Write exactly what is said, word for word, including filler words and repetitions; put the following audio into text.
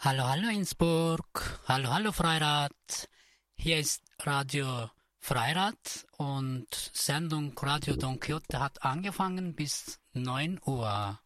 Hallo, hallo Innsbruck. Hallo, hallo Freirad. Hier ist Radio Freirad und Sendung Radio Don Quixote hat angefangen bis neun Uhr.